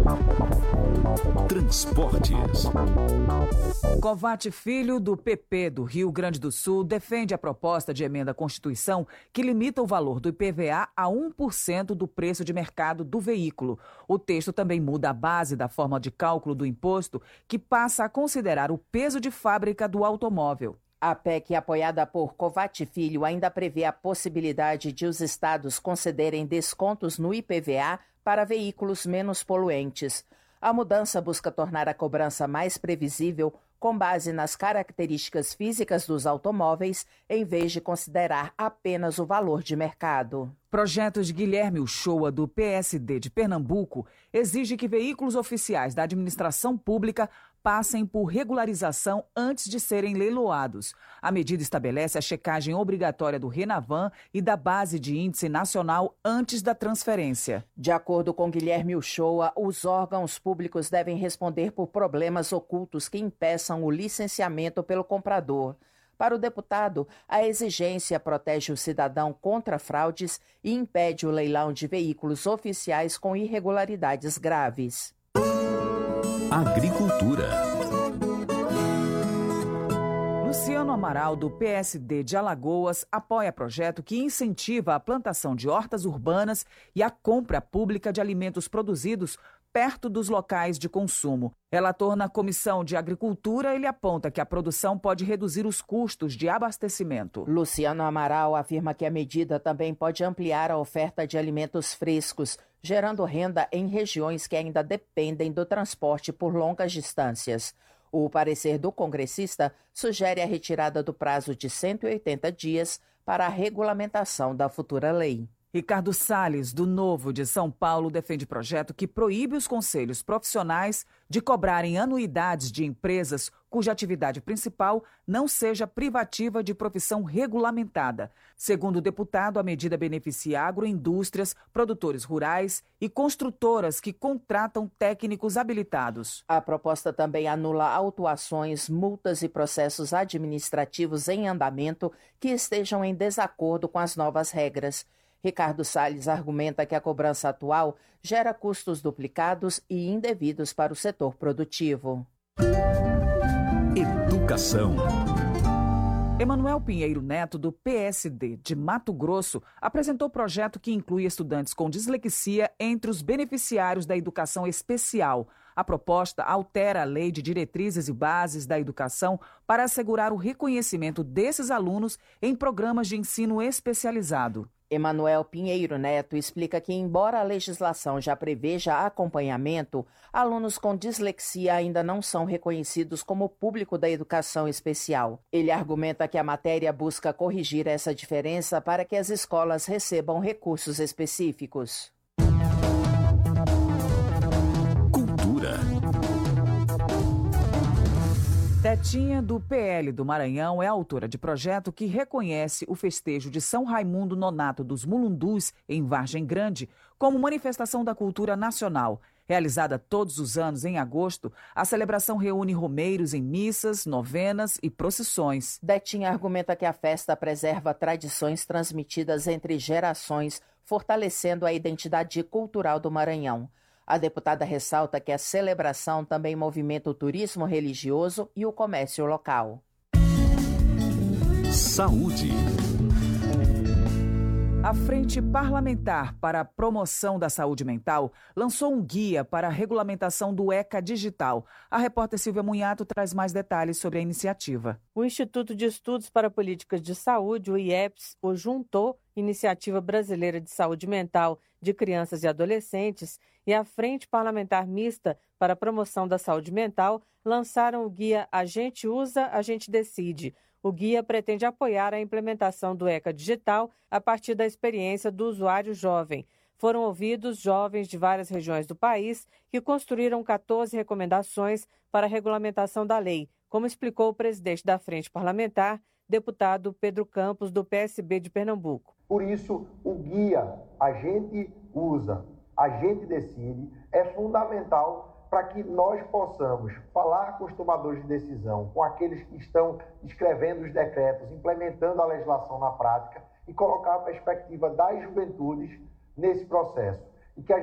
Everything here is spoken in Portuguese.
Transportes. Covatti Filho, do PP do Rio Grande do Sul, defende a proposta de emenda à Constituição que limita o valor do IPVA a 1% do preço de mercado do veículo. O texto também muda a base da forma de cálculo do imposto, que passa a considerar o peso de fábrica do automóvel. A PEC, apoiada por Covatti Filho, ainda prevê a possibilidade de os estados concederem descontos no IPVA para veículos menos poluentes. A mudança busca tornar a cobrança mais previsível com base nas características físicas dos automóveis, em vez de considerar apenas o valor de mercado. Projetos de Guilherme Uchoa, do PSD de Pernambuco, exige que veículos oficiais da administração pública passem por regularização antes de serem leiloados. A medida estabelece a checagem obrigatória do Renavan e da base de índice nacional antes da transferência. De acordo com Guilherme Uchoa, os órgãos públicos devem responder por problemas ocultos que impeçam o licenciamento pelo comprador. Para o deputado, a exigência protege o cidadão contra fraudes e impede o leilão de veículos oficiais com irregularidades graves. Agricultura. Luciano Amaral, do PSD de Alagoas, apoia projeto que incentiva a plantação de hortas urbanas e a compra pública de alimentos produzidos perto dos locais de consumo. Relator na Comissão de Agricultura, ele aponta que a produção pode reduzir os custos de abastecimento. Luciano Amaral afirma que a medida também pode ampliar a oferta de alimentos frescos, gerando renda em regiões que ainda dependem do transporte por longas distâncias. O parecer do congressista sugere a retirada do prazo de 180 dias para a regulamentação da futura lei. Ricardo Salles, do Novo de São Paulo, defende projeto que proíbe os conselhos profissionais de cobrarem anuidades de empresas cuja atividade principal não seja privativa de profissão regulamentada. Segundo o deputado, a medida beneficia agroindústrias, produtores rurais e construtoras que contratam técnicos habilitados. A proposta também anula autuações, multas e processos administrativos em andamento que estejam em desacordo com as novas regras. Ricardo Salles argumenta que a cobrança atual gera custos duplicados e indevidos para o setor produtivo. Educação. Emanuel Pinheiro Neto, do PSD de Mato Grosso, apresentou projeto que inclui estudantes com dislexia entre os beneficiários da educação especial. A proposta altera a Lei de Diretrizes e Bases da Educação para assegurar o reconhecimento desses alunos em programas de ensino especializado. Emanuel Pinheiro Neto explica que, embora a legislação já preveja acompanhamento, alunos com dislexia ainda não são reconhecidos como público da educação especial. Ele argumenta que a matéria busca corrigir essa diferença para que as escolas recebam recursos específicos. Cultura. Tetinha, do PL do Maranhão, é autora de projeto que reconhece o festejo de São Raimundo Nonato dos Mulundus, em Vargem Grande, como manifestação da cultura nacional. Realizada todos os anos em agosto, a celebração reúne romeiros em missas, novenas e procissões. Tetinha argumenta que a festa preserva tradições transmitidas entre gerações, fortalecendo a identidade cultural do Maranhão. A deputada ressalta que a celebração também movimenta o turismo religioso e o comércio local. Saúde. A Frente Parlamentar para a Promoção da Saúde Mental lançou um guia para a regulamentação do ECA Digital. A repórter Silvia Munhato traz mais detalhes sobre a iniciativa. O Instituto de Estudos para Políticas de Saúde, o IEPS, o juntou Iniciativa Brasileira de Saúde Mental de Crianças e Adolescentes e a Frente Parlamentar Mista para a Promoção da Saúde Mental lançaram o guia A Gente Usa, A Gente Decide. O guia pretende apoiar a implementação do ECA Digital a partir da experiência do usuário jovem. Foram ouvidos jovens de várias regiões do país que construíram 14 recomendações para a regulamentação da lei, como explicou o presidente da Frente Parlamentar, deputado Pedro Campos, do PSB de Pernambuco. Por isso, o guia A Gente Usa, A Gente Decide é fundamental para que nós possamos falar com os tomadores de decisão, com aqueles que estão escrevendo os decretos, implementando a legislação na prática e colocar a perspectiva das juventudes nesse processo. E que